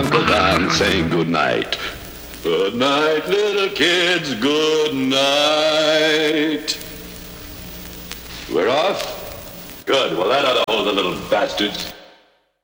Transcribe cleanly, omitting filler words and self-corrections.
Uncle Dan saying good night. Good night, little kids, good night. We're off? Good. Well, that ought to hold the little bastards.